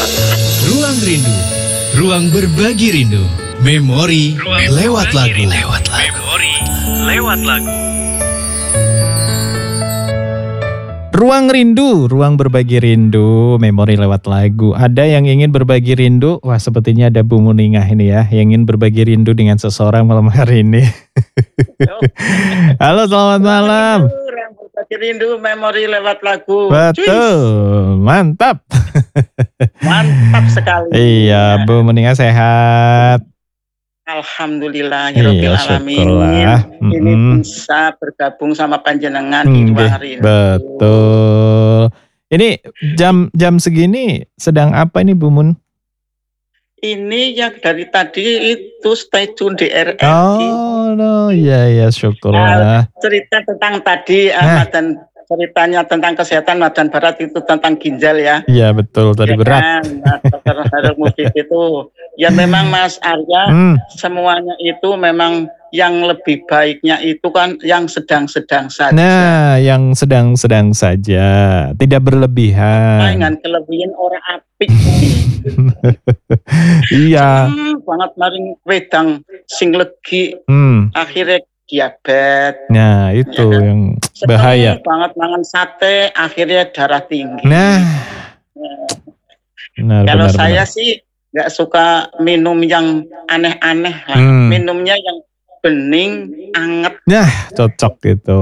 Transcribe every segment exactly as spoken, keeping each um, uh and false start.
Ruang Rindu, ruang berbagi rindu. Memori ruang lewat lagu. Lewat lagu. Memori lewat lagu. Ruang rindu, ruang berbagi rindu, memori lewat lagu. Ada yang ingin berbagi rindu? Wah, sepertinya ada Bu Muningah ini ya, yang ingin berbagi rindu dengan seseorang malam hari ini. Halo, selamat malam. Ruang berbagi rindu, memori lewat lagu. Betul, Cuis. Mantap. Mantap sekali. Iya, Bu Muningah sehat. Alhamdulillah, ya Rabbil Iya, alamin. syukurlah. Ini Mm-mm. bisa bergabung sama panjenengan di ruang rindu. Betul. Ini jam jam segini sedang apa ini Bu Mun? Ini yang dari tadi itu stay tune di R R I. Oh, no, iya ya, syukurlah. Nah, cerita tentang tadi Ahmad dan ceritanya tentang kesehatan Madan Barat itu tentang ginjal ya. Iya betul, tadi Ya berat. kan, nah, Dokter Harul Mufid itu ya memang Mas Arya, Hmm. semuanya itu memang yang lebih baiknya itu kan yang sedang-sedang saja. Nah, yang sedang-sedang saja, tidak berlebihan. Dengan kelebihan orang apik. Iya. Seneng banget maring wedang sing legi, Hmm. akhirnya diabetes. Nah, itu Ya kan? yang Seneng bahaya. banget mangan sate, akhirnya darah tinggi. Nah, benar, Kalau benar, saya benar. sih nggak suka minum yang aneh-aneh lah. Hmm. Minumnya yang bening, anget. Nah, cocok gitu.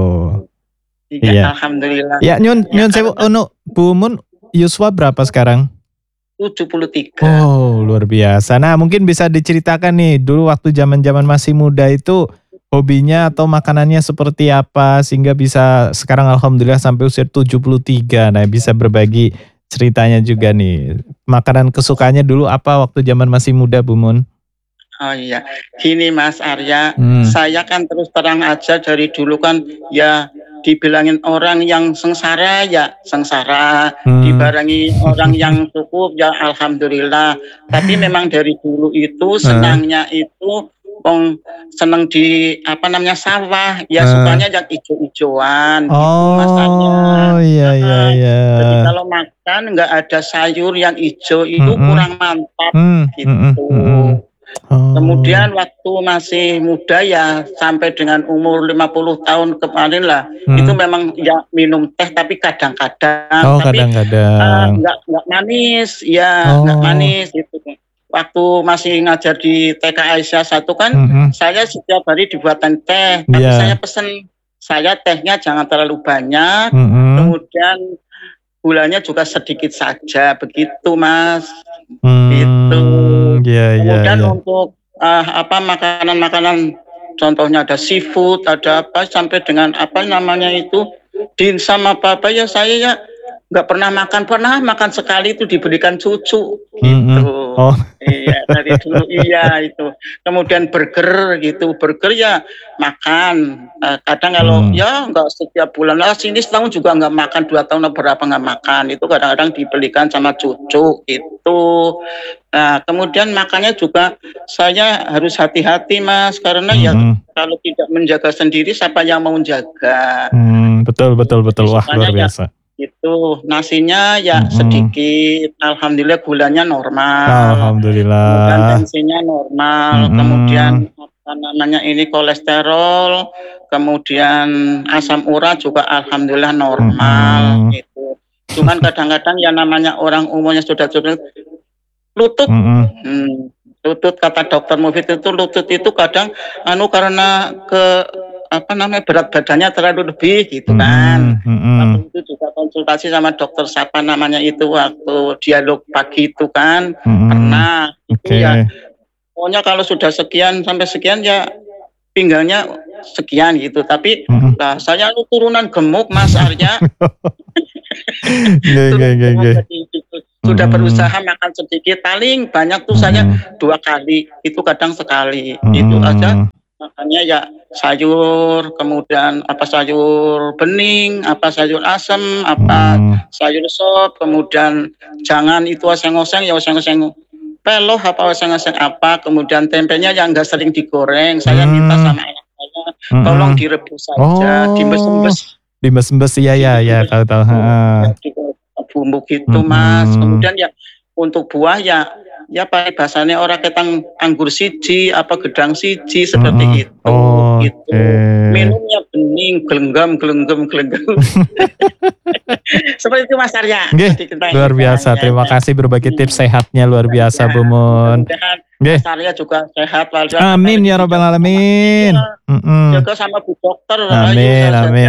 Ya, Iya. alhamdulillah. Ya, nyun Ya, nyun sewu ono Bu Mun Yuswa berapa sekarang? tujuh puluh tiga. Oh, luar biasa. Nah, mungkin bisa diceritakan nih, dulu waktu zaman-zaman masih muda itu hobinya atau makanannya seperti apa sehingga bisa sekarang alhamdulillah sampai usia tujuh puluh tiga. Nah, bisa berbagi ceritanya juga nih. Makanan kesukaannya dulu apa waktu zaman masih muda, Bu Mun? Oh iya, gini Mas Arya, Hmm. saya kan terus terang aja dari dulu kan ya dibilangin orang yang sengsara ya sengsara, Hmm. dibarengi orang yang cukup ya alhamdulillah. Tapi memang dari dulu itu senangnya itu wong seneng di apa namanya sawah, ya Uh. sukanya yang ijo-ijoan gitu Mas Arya. Oh, iya iya iya. Jadi kalau makan nggak ada sayur yang hijau itu Mm-mm. kurang mantap Hmm, gitu. mm-mm, mm-mm. Oh. Kemudian waktu masih muda ya sampai dengan umur lima puluh tahun kemarin lah, Hmm. itu memang ya minum teh tapi kadang-kadang, Oh, tapi kadang-kadang. uh, nggak nggak manis, ya nggak Oh. manis gitu. Waktu masih ngajar di T K Aisyah satu kan, Mm-mm. saya setiap hari dibuatkan teh, tapi Iya. saya pesen saya tehnya jangan terlalu banyak, Mm-mm. kemudian gulanya juga sedikit saja, begitu Mas. Hmm, Gitu. iya iya Kemudian iya. untuk uh, apa makanan-makanan, contohnya ada seafood, ada apa sampai dengan apa namanya itu dimsum apa apa ya saya ya nggak pernah makan, pernah makan sekali itu diberikan cucu gitu. Mm-mm. Oh. Iya dari dulu iya itu. Kemudian burger gitu, burger ya makan. Uh, kadang kalau Hmm. ya nggak setiap bulan lah, sini setahun juga nggak makan, dua tahun berapa nggak makan. Itu kadang-kadang dibelikan sama cucu itu. Nah kemudian makannya juga saya harus hati-hati Mas, karena ya Mm-mm. kalau tidak menjaga sendiri siapa yang mau menjaga. Hmm, betul betul betul. Wah, Sukanya luar ya biasa. itu nasinya ya Mm-mm. sedikit, alhamdulillah gulanya normal, kemudian Alhamdulillah. tensinya normal, Mm-mm. kemudian apa namanya ini kolesterol, kemudian asam urat juga alhamdulillah normal Mm-mm. gitu. Cuman kadang-kadang ya namanya orang umurnya sudah sudah lutut, Mm-mm. hmm, lutut kata dokter Mufid itu lutut itu kadang anu karena ke apa namanya berat badannya terlalu lebih gitu kan. Mm-mm. Mm-mm. Waktu itu juga konsultasi sama dokter siapa namanya itu waktu dialog pagi itu kan, Mm-mm. pernah itu Oke. ya pokoknya kalau sudah sekian sampai sekian ya pinggangnya sekian gitu, tapi Mm-mm. lah saya lu turunan gemuk Mas Arya. Nggak, nggak, nggak, nggak. Jadi gitu. Sudah Mm-mm. berusaha makan sedikit, paling banyak tuh saya Mm-mm. dua kali, itu kadang sekali, Mm-mm. itu aja. Makanya ya sayur, kemudian apa sayur bening, apa sayur asem, apa Mm. sayur sop, kemudian jangan itu oseng-oseng ya oseng-oseng peloh apa oseng-oseng apa, kemudian tempenya yang enggak sering digoreng. Saya Hmm. minta sama anak saya tolong direbus saja, Oh. dimbes-embes. Dimbes-embes, iya ya ya, tahu tahu. Heeh. Bumbu gitu Mas. Mm-mm. Kemudian ya untuk buah ya ya pakai bahasanya orang ketang anggur siji apa gedang siji seperti Mm-mm. itu Oh, gitu. oke. Minumnya bening gelenggam gelenggam gelenggam. Seperti itu Mas Arya. Nggih, Jadi kita luar ini, biasa. ya, Terima ya. kasih berbagi Hmm. tips sehatnya luar biasa Ya, Bu Mun. mudah-mudahan Nggih. Mas Arya juga sehat walafiat. Amin Apalagi ya rabbal dijaga sama- alamin. Iya, Mm-mm. jaga sama Bu Dokter. Amin, Ayo, amin.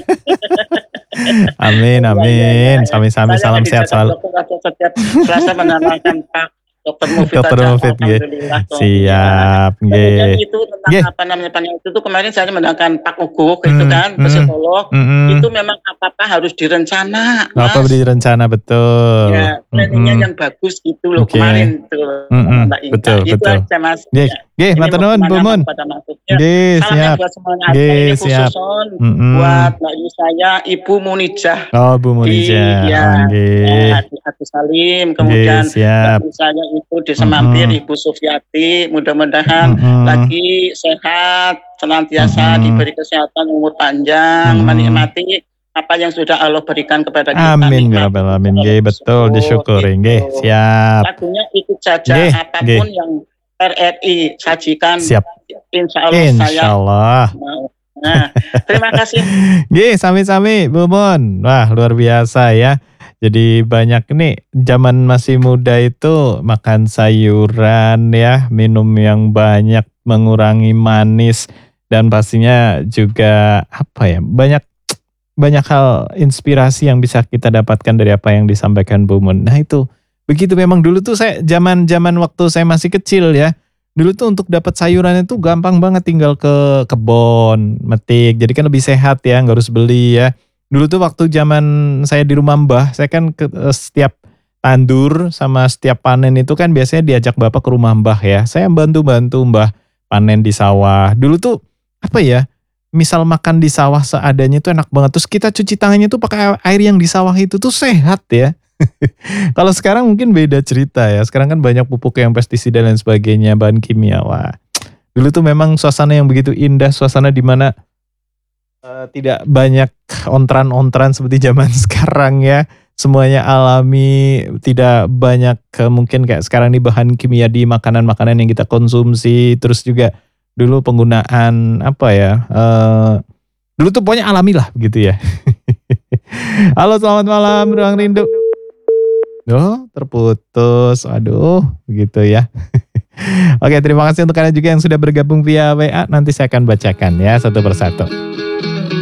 Amin, Iya, iya, iya, amin. iya. Sami-sami, Saya salam di sehat Jakarta selalu. Dokter atau setiap Selasa menanyakan Pak Dokter Mufid Dokter aja. Mufid, nggih. Alhamdulillah. toh. Siap, Iya. Kemudian nggih. itu tentang Nggih. apa namanya panjang itu tuh kemarin saya mendengarkan Pak Ugo itu Mm, kan mm, psikolog mm-mm. itu memang apa-apa harus direncana, Apa Mas. beri rencana betul. Ya, planningnya Mm-mm. yang bagus gitu loh Oke. kemarin tuh Mm-mm. Mbak Inka. Betul, Itu betul. aja Mas. Nggih, Ya. nggih, Ini matur nuwun Bu menanyakan Mun. pada maksudnya. Nggih, Salamnya siap. buat semuanya. Nggih, Ini siap. khususon Mm-mm. buat Mbak Yu saya, Ibu Munijah Oh, Bu di Munija. ya, Oh, nggih. ya di Agus Salim, kemudian Nggih, siap. Mbak Yu saya itu di Semampir, Mm-mm. Ibu Sufiati, mudah-mudahan Mm-mm. lagi sehat, senantiasa Mm-mm. diberi kesehatan, umur panjang, Mm-mm. menikmati apa yang sudah Allah berikan kepada kita. Amin ya Nikmat rabbal itu alamin. Allah Nggih, betul bersyukur, disyukuri. gitu. Nggih, siap. Lagunya ikut saja Nggih, apapun yang R R I sajikan. Siap. Insya Allah saya Insyaallah. mau. Nah, terima kasih. Nggih, sami-sami Bu Mun. Wah, luar biasa ya. Jadi banyak nih zaman masih muda itu makan sayuran ya, minum yang banyak, mengurangi manis dan pastinya juga apa ya? Banyak banyak hal inspirasi yang bisa kita dapatkan dari apa yang disampaikan Bu Mun. Nah, itu begitu memang dulu tuh saya zaman-zaman waktu saya masih kecil ya. Dulu tuh untuk dapat sayuran itu gampang banget, tinggal ke kebun, metik. Jadi kan lebih sehat ya, nggak harus beli ya. Dulu tuh waktu zaman saya di rumah Mbah, saya kan ke, setiap tandur sama setiap panen itu kan biasanya diajak Bapak ke rumah Mbah ya. Saya bantu-bantu Mbah panen di sawah. Dulu tuh apa ya? Misal makan di sawah seadanya itu enak banget. Terus kita cuci tangannya tuh pakai air yang di sawah itu tuh sehat ya. Kalau sekarang mungkin beda cerita ya. Sekarang kan banyak pupuk yang pestisida dan sebagainya, bahan kimia. Wah, dulu tuh memang suasana yang begitu indah, suasana di mana uh, tidak banyak ontran-ontran seperti zaman sekarang ya. Semuanya alami, tidak banyak uh, mungkin kayak sekarang nih bahan kimia di makanan-makanan yang kita konsumsi. Terus juga dulu penggunaan apa ya? Uh, dulu tuh pokoknya alami lah begitu ya. Halo, selamat malam Ruang Rindu. Oh, terputus. Aduh, begitu ya. Oke, terima kasih untuk kalian juga yang sudah bergabung via W A. Nanti saya akan bacakan ya satu persatu.